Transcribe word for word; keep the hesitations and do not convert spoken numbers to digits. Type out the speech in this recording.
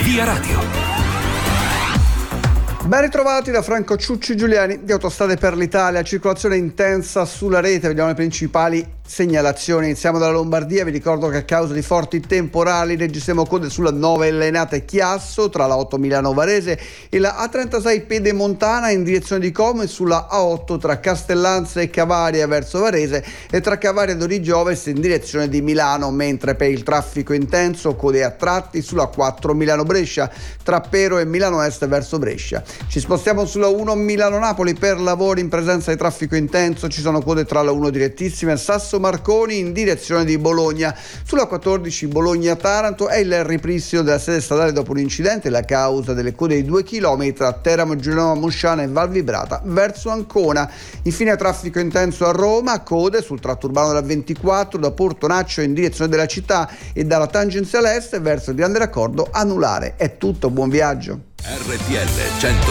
Via Radio. Ben ritrovati da Franco Ciucci Giuliani di Autostrade per l'Italia, circolazione intensa sulla rete, vediamo le principali segnalazioni. Iniziamo dalla Lombardia, vi ricordo che a causa di forti temporali registriamo code sulla nuova Ellenate Chiasso tra la otto Milano Varese e la A trentasei Pedemontana in direzione di Como e sulla A otto tra Castellanza e Cavaria verso Varese e tra Cavaria ed Origio Ovest in direzione di Milano, mentre per il traffico intenso code a tratti sulla quattro Milano Brescia tra Pero e Milano Est verso Brescia. Ci spostiamo sulla uno Milano-Napoli per lavori in presenza di traffico intenso, ci sono code tra la uno direttissima e Sasso Marconi in direzione di Bologna. Sulla quattordici Bologna-Taranto è il ripristino della sede stradale dopo un incidente, la causa delle code di due chilometri tra Teramo, Giuliano Mosciana e Val Vibrata verso Ancona. Infine traffico intenso a Roma, code sul tratto urbano della ventiquattro da Portonaccio in direzione della città e dalla tangenziale est verso il Grande Raccordo anulare. È tutto, buon viaggio. R T L cento